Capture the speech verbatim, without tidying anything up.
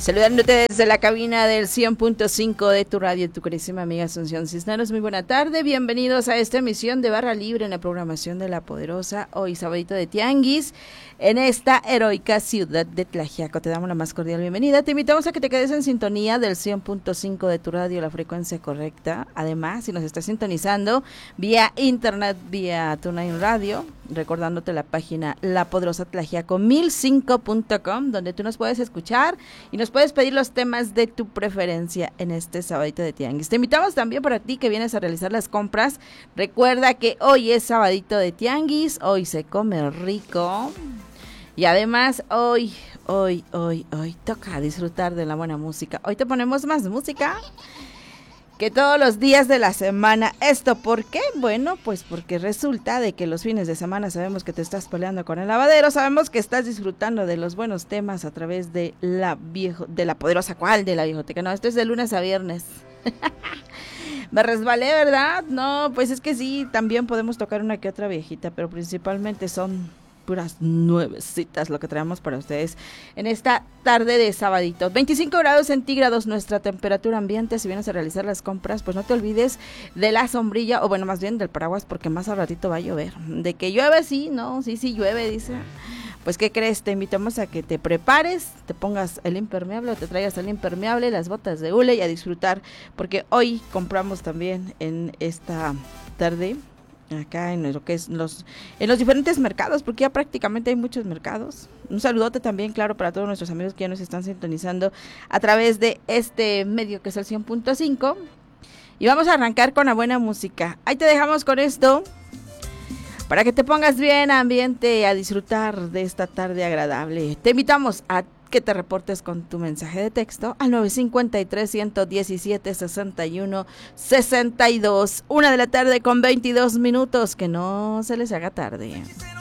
Saludándote desde la cabina del cien punto cinco de tu radio, tu querísima amiga Asunción Cisneros. Muy buena tarde, bienvenidos a esta emisión de Barra Libre en la programación de La Poderosa. Hoy sabadito de Tianguis, en esta heroica ciudad de Tlaxiaco. Te damos la más cordial bienvenida. Te invitamos a que te quedes en sintonía del cien punto cinco de tu radio, la frecuencia correcta. Además, si nos estás sintonizando vía internet, vía TuneIn Radio, recordándote la página La Poderosa Tlaxiaco mil cinco punto com, donde tú nos puedes escuchar y nos puedes pedir los temas de tu preferencia en este sabadito de Tianguis. Te invitamos también para ti que vienes a realizar las compras. Recuerda que hoy es sabadito de Tianguis, hoy se come rico. Y además hoy, hoy, hoy, hoy toca disfrutar de la buena música. Hoy te ponemos más música que todos los días de la semana. ¿Esto por qué? Bueno, pues porque resulta de que los fines de semana sabemos que te estás peleando con el lavadero, sabemos que estás disfrutando de los buenos temas a través de la viejo, de la poderosa cual, de la viejoteca. No, esto es de lunes a viernes. Me resbalé, ¿verdad? No, pues es que sí, también podemos tocar una que otra viejita, pero principalmente son puras nuevecitas lo que traemos para ustedes en esta tarde de sabadito. veinticinco grados centígrados nuestra temperatura ambiente. Si vienes a realizar las compras, pues no te olvides de la sombrilla, o bueno, más bien del paraguas, porque más al ratito va a llover. De que llueve, sí, no, sí, sí llueve, dice. Pues, ¿qué crees? Te invitamos a que te prepares, te pongas el impermeable o te traigas el impermeable, las botas de hule y a disfrutar, porque hoy compramos también en esta tarde acá en lo que es los en los diferentes mercados, porque ya prácticamente hay muchos mercados. Un saludote también, claro, para todos nuestros amigos que ya nos están sintonizando a través de este medio que es el cien punto cinco. Y vamos a arrancar con la buena música. Ahí te dejamos con esto para que te pongas bien ambiente a disfrutar de esta tarde agradable. Te invitamos a que te reportes con tu mensaje de texto al nueve cinco tres, uno uno siete, seis uno seis dos. Una de la tarde con veintidós minutos, que no se les haga tarde.